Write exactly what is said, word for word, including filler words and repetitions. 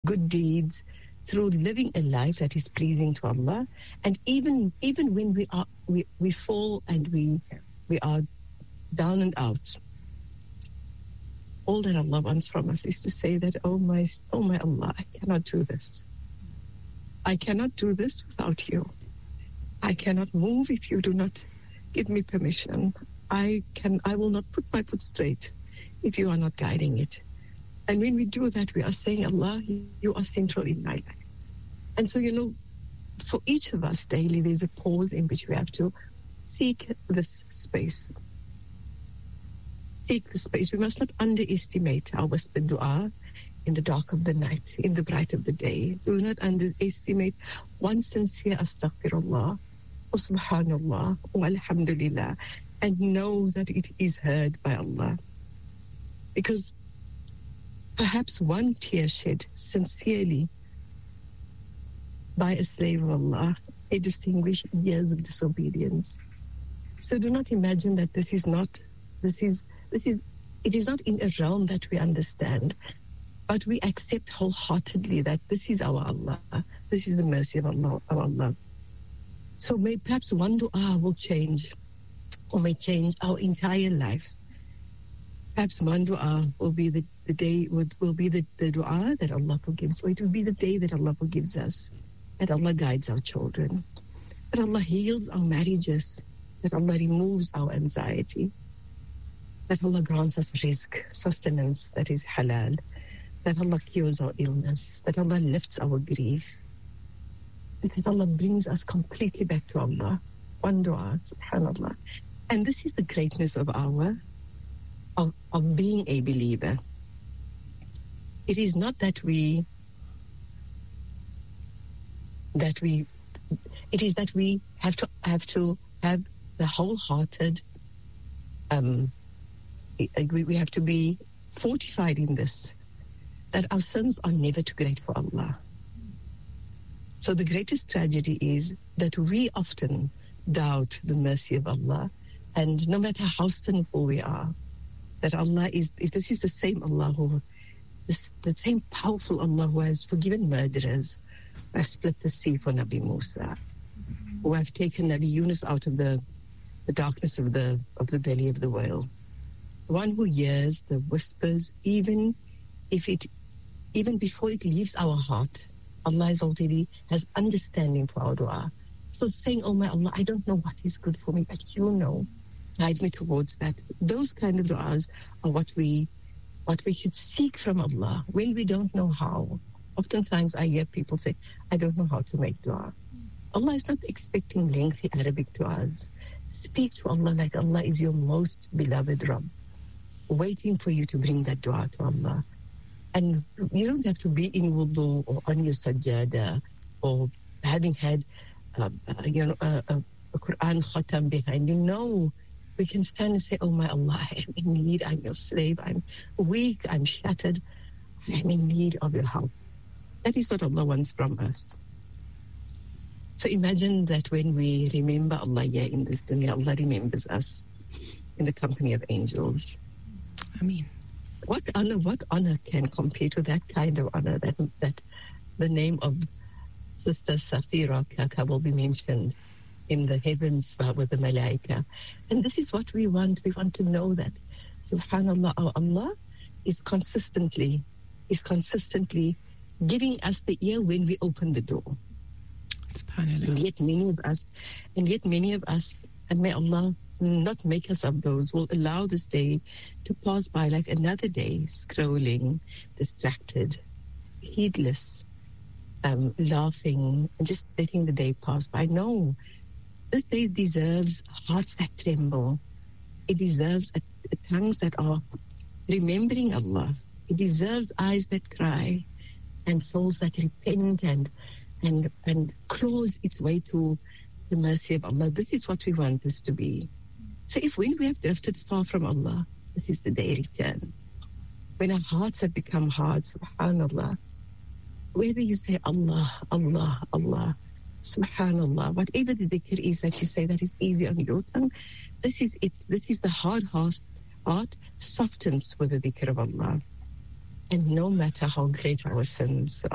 good deeds, through living a life that is pleasing to Allah. And even even when we are we, we fall and we we are down and out, all that Allah wants from us is to say that, oh my, oh my Allah, I cannot do this. I cannot do this without you. I cannot move if you do not give me permission. I can, I will not put my foot straight if you are not guiding it. And when we do that, we are saying, Allah, you are central in my life. And so, you know, for each of us daily, there's a pause in which we have to seek this space. Seek the space. We must not underestimate our whispered dua in the dark of the night, in the bright of the day. Do not underestimate one sincere astaghfirullah, or subhanallah, or alhamdulillah, and know that it is heard by Allah. Because perhaps one tear shed sincerely by a slave of Allah may distinguish years of disobedience. So do not imagine that this is not, this is, this is, it is not in a realm that we understand, but we accept wholeheartedly that this is our Allah, this is the mercy of Allah. Of Allah. So may perhaps one dua will change, or may change our entire life. Perhaps one dua will be the, the day, will, will be the, the dua that Allah forgives, or it will be the day that Allah forgives us, that Allah guides our children, that Allah heals our marriages, that Allah removes our anxiety, that Allah grants us rizq, sustenance that is halal, that Allah cures our illness, that Allah lifts our grief, and that Allah brings us completely back to Allah. One dua, subhanallah. And this is the greatness of our, of, of being a believer. It is not that we, that we, it is that we have to have to have the wholehearted, um, we, we have to be fortified in this, that our sins are never too great for Allah. So the greatest tragedy is that we often doubt the mercy of Allah, and no matter how sinful we are, that Allah is, this is the same Allah who, this, the same powerful Allah who has forgiven murderers, who has split the sea for Nabi Musa, who have taken Nabi Yunus out of the, the darkness of the, of the belly of the whale. The one who hears the whispers, even if it, even before it leaves our heart, Allah is already has understanding for our dua. So saying, oh my Allah, I don't know what is good for me, but you know, guide me towards that. Those kind of duas are what we, what we should seek from Allah when we don't know how. Oftentimes I hear people say, I don't know how to make dua. Allah is not expecting lengthy Arabic duas. Speak to Allah like Allah is your most beloved Rabb, waiting for you to bring that dua to Allah. And you don't have to be in wudu or on your sajjada or having had uh, uh, you know, a, a, a Quran khatam behind you. No, we can stand and say, oh my Allah, I am in need, I'm your slave, I'm weak, I'm shattered, I am in need of your help. That is what Allah wants from us. So imagine that when we remember Allah here in this dunya, Allah remembers us in the company of angels. Ameen. What honor, what honor can compare to that kind of honor that that the name of Sister Safira Kaka will be mentioned in the heavens with the Malaika. And this is what we want. We want to know that, subhanallah, our Allah is consistently, is consistently giving us the ear when we open the door. SubhanAllah. And yet many of us, and yet many of us, and may Allah not make us of those, will allow this day to pass by like another day, scrolling, distracted, heedless, um, laughing, and just letting the day pass by. No, this day deserves hearts that tremble. It deserves a, a tongues that are remembering Allah. It deserves eyes that cry and souls that repent and and and close its way to the mercy of Allah. This is what we want this to be. So if when we have drifted far from Allah, this is the day return. When our hearts have become hard, subhanallah, whether you say Allah, Allah, Allah, subhanallah, whatever the dhikr is that you say that is easy on your tongue, this is it. This is the hard heart, heart softens with the dhikr of Allah. And no matter how great our sins